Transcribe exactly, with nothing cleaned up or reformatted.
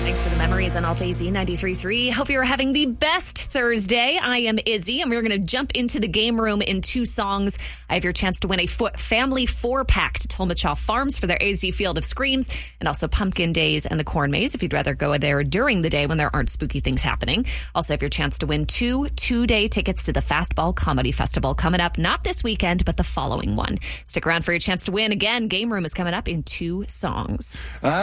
Thanks for the memories on Alt A Z ninety-three point three. Hope you're having the best Thursday. I am Izzy, and we're going to jump into the game room in two songs. I have your chance to win a fo- family four-pack to Tolmachaw Farms for their A Z Field of Screams, and also Pumpkin Days and the Corn Maze if you'd rather go there during the day when there aren't spooky things happening. Also have your chance to win two two-day tickets to the Fastball Comedy Festival coming up not this weekend, but the following one. Stick around for your chance to win. Again, game room is coming up in two songs. Uh-